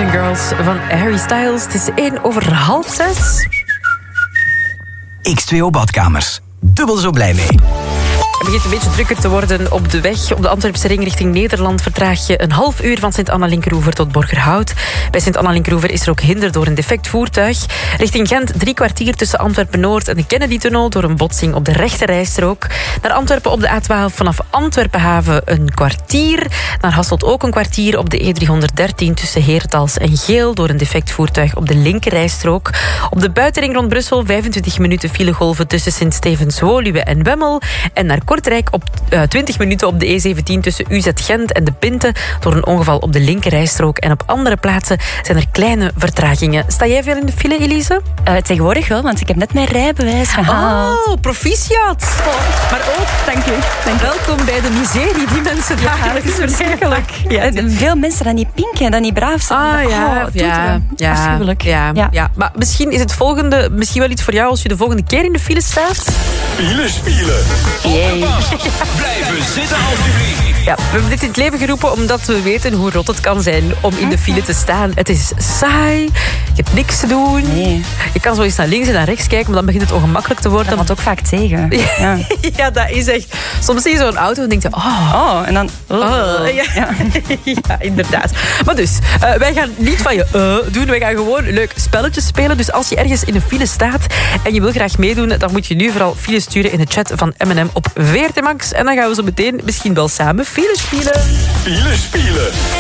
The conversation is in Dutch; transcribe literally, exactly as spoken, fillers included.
American Girls van Harry Styles. Het is één over half zes. X twee O badkamers. Dubbel zo blij mee. Het begint een beetje drukker te worden op de weg. Op de Antwerpse ring richting Nederland vertraag je een half uur van Sint-Anna-Linkeroever tot Borgerhout. Bij Sint-Anna-Linkeroever is er ook hinder door een defect voertuig. Richting Gent drie kwartier tussen Antwerpen-Noord en de Kennedy-tunnel door een botsing op de rechte rijstrook. Naar Antwerpen op de A twaalf vanaf Antwerpenhaven een kwartier. Naar Hasselt ook een kwartier op de E driehonderddertien tussen Heertals en Geel door een defect voertuig op de linker rijstrook. Op de buitenring rond Brussel vijfentwintig minuten filegolven tussen Sint-Stevens-Woluwe en Wemmel. En naar Kortrijk op uh, twintig minuten op de E zeventien tussen U Z Gent en de Pinte door een ongeval op de linkerrijstrook. En op andere plaatsen zijn er kleine vertragingen. Sta jij veel in de file, Elise? Uh, tegenwoordig wel, want ik heb net mijn rijbewijs gehaald. Oh, proficiat! Oh. Maar ook, dank u. Dank u. Welkom bij de miserie die mensen ja, dat is verschrikkelijk. Ja, veel mensen dat niet pinken, dat niet braaf zijn. Ah ja, oh, ja, ja, afschuwelijk. Ja, ja. ja. Maar misschien is het volgende misschien wel iets voor jou als je de volgende keer in de file staat. File spielen. Yay. Blijven zitten alsjeblieft. Ja, we hebben dit in het leven geroepen omdat we weten hoe rot het kan zijn om in de file te staan. Het is saai, je hebt niks te doen. Nee. Je kan zo eens naar links en naar rechts kijken, maar dan begint het ongemakkelijk te worden. Dat valt ook vaak tegen. Ja. Ja, dat is echt... Soms zie je zo'n auto en denk je... Oh, oh en dan... Oh. Oh. Ja. Ja. Ja, inderdaad. Maar dus, uh, wij gaan niet van je uh, doen. Wij gaan gewoon leuk spelletjes spelen. Dus als je ergens in een file staat en je wil graag meedoen, dan moet je nu vooral file sturen in de chat van M en M op V R T Max. En dan gaan we zo meteen misschien wel samen file spelen. File spelen.